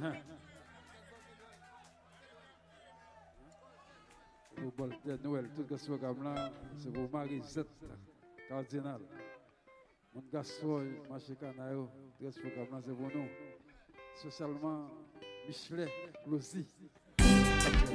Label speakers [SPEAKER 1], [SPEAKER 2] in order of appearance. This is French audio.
[SPEAKER 1] Pour Bolter Noël, tout ce programme-là, c'est pour Marie-Zette, cardinal. Mon garçon, marché canaille, tout ce programme-là, c'est pour nous. Socialement, Michelet, aussi.